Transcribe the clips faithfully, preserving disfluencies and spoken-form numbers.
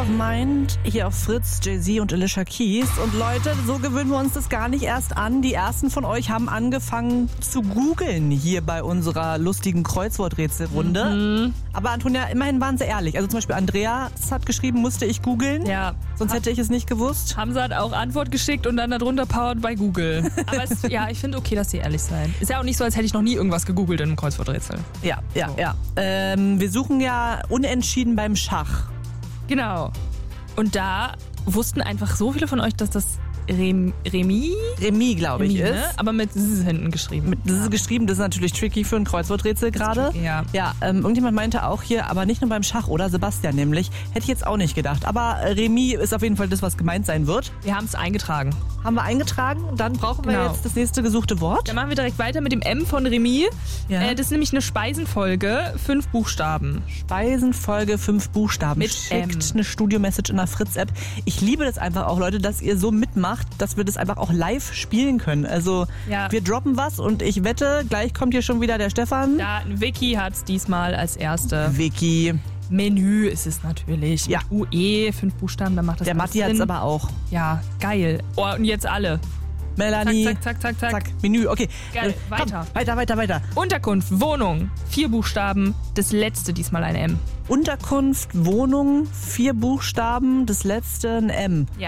of Mind hier auf Fritz, Jay-Z und Alicia Keys. Und Leute, so gewöhnen wir uns das gar nicht erst an. Die ersten von euch haben angefangen zu googeln hier bei unserer lustigen Kreuzworträtselrunde. Mhm. Aber Antonia, immerhin waren sie ehrlich. Also zum Beispiel Andreas hat geschrieben, musste ich googeln. Ja. Sonst hätte ich es nicht gewusst. Hamza hat auch Antwort geschickt und dann darunter powered bei Google. Aber es, ja, ich finde okay, dass sie ehrlich sein. Ist ja auch nicht so, als hätte ich noch nie irgendwas gegoogelt in einem Kreuzworträtsel. Ja, ja, So. ja. Ähm, wir suchen ja unentschieden beim Schach. Genau. Und da wussten einfach so viele von euch, dass das Rem, Remis, Remis, glaube ich, Remis, ist. ne? Aber mit S hinten geschrieben. Mit, das ist geschrieben, das ist natürlich tricky für ein Kreuzworträtsel gerade. tricky, ja. Ja, ähm, irgendjemand meinte auch hier, aber nicht nur beim Schach, oder? Sebastian nämlich. Hätte ich jetzt auch nicht gedacht. Aber äh, Remis ist auf jeden Fall das, was gemeint sein wird. Wir haben es eingetragen. Haben wir eingetragen. Dann brauchen wir Genau. jetzt das nächste gesuchte Wort. Dann machen wir direkt weiter mit dem M von Remis. Ja. Äh, das ist nämlich eine Speisenfolge, fünf Buchstaben. Speisenfolge, fünf Buchstaben. Mit Schickt M. eine Studio-Message in der Fritz-App. Ich liebe das einfach auch, Leute, dass ihr so mitmacht, dass wir das einfach auch live spielen können. Also Ja. wir droppen was und ich wette, gleich kommt hier schon wieder der Stefan. Da, Vicky hat es diesmal als erste. Vicky. Menü ist es natürlich. Ja. Mit U E, fünf Buchstaben, da macht das Der alles Matti hat es Sinn. aber auch. Ja, geil. Oh, und jetzt alle. Melanie. Zack, zack, zack, zack, zack. Zack, Menü, okay. Geil, Äh, komm, weiter. Weiter, weiter, weiter. Unterkunft, Wohnung, vier Buchstaben, das letzte diesmal ein M. Unterkunft, Wohnung, vier Buchstaben, das letzte ein M. Ja.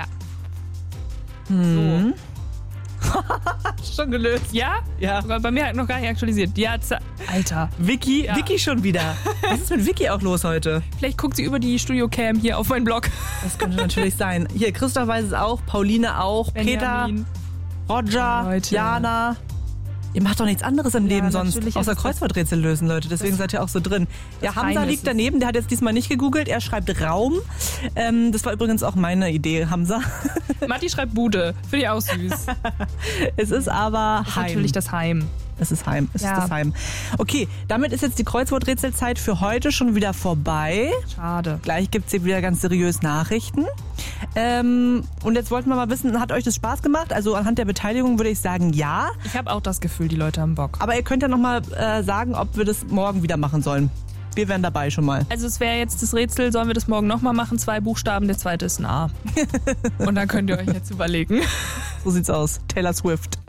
Hm. So. Schon gelöst. Ja? Ja. Sogar bei mir hat noch gar nicht aktualisiert. Ja, za- Alter. Vicky, Ja. Vicky schon wieder. Was ist mit Vicky auch los heute? Vielleicht guckt sie über die Studio-Cam hier auf meinen Blog. Das könnte natürlich sein. Hier, Christoph weiß es auch, Pauline auch, Peter, Benjamin. Roger, Leute. Jana. Ihr macht doch nichts anderes im Ja, Leben sonst, natürlich außer ist es das. Kreuzworträtsel lösen, Leute. Deswegen seid ihr auch so drin. Ja, Hamza Geheimnis liegt ist- daneben, der hat jetzt diesmal nicht gegoogelt. Er schreibt Raum. Ähm, das war übrigens auch meine Idee, Hamza. Matti schreibt Bude. Finde ich auch süß. Es ist aber Das ist Heim. natürlich das Heim. Es ist Heim. Es Ja. ist das Heim. Okay, damit ist jetzt die Kreuzworträtselzeit für heute schon wieder vorbei. Schade. Gleich gibt's hier wieder ganz seriös Nachrichten. Ähm, und jetzt wollten wir mal wissen, hat euch das Spaß gemacht? Also anhand der Beteiligung würde ich sagen, ja. Ich habe auch das Gefühl, die Leute haben Bock. Aber ihr könnt ja nochmal äh, sagen, ob wir das morgen wieder machen sollen. Wir wären dabei schon mal. Also es wäre jetzt das Rätsel, sollen wir das morgen nochmal machen? Zwei Buchstaben, der zweite ist ein A. Und dann könnt ihr euch jetzt überlegen. So sieht's aus. Taylor Swift.